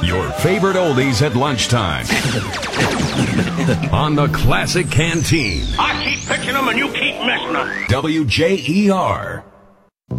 Your favorite oldies at lunchtime. On the Classic Canteen. I keep pitching them and you keep missing them. WJER.